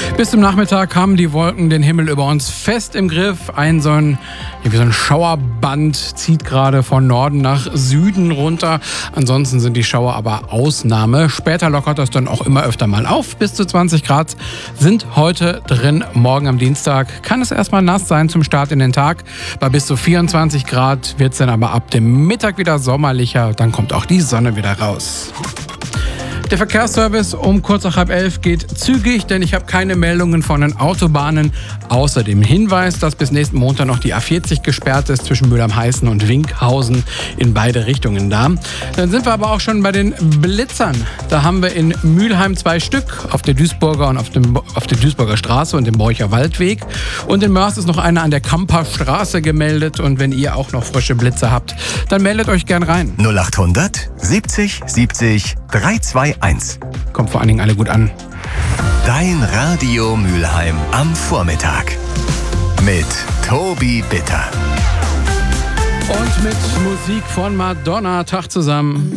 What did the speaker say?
Bis zum Nachmittag haben die Wolken den Himmel über uns fest im Griff. So ein Schauerband zieht gerade von Norden nach Süden runter. Ansonsten sind die Schauer aber Ausnahme. Später lockert das dann auch immer öfter mal auf. Bis zu 20 Grad sind heute drin. Morgen am Dienstag kann es erstmal nass sein zum Start in den Tag. Bei bis zu 24 Grad wird es dann aber ab dem Mittag wieder sommerlicher. Dann kommt auch die Sonne wieder raus. Der Verkehrsservice um kurz nach 10:30 geht zügig, denn ich habe keine Meldungen von den Autobahnen. Außerdem Hinweis, dass bis nächsten Montag noch die A40 gesperrt ist zwischen Mülheim-Heißen und Winkhausen in beide Richtungen da. Dann sind wir aber auch schon bei den Blitzern. Da haben wir in Mülheim 2 Stück, auf der Duisburger und auf der Duisburger Straße und dem Borcher Waldweg. Und in Mörs ist noch einer an der Kamper Straße gemeldet. Und wenn ihr auch noch frische Blitze habt, dann meldet euch gern rein. 0800 70 70 321. Kommt vor allen Dingen alle gut an. Dein Radio Mülheim am Vormittag. Mit Tobi Bitter. Und mit Musik von Madonna. Tag zusammen.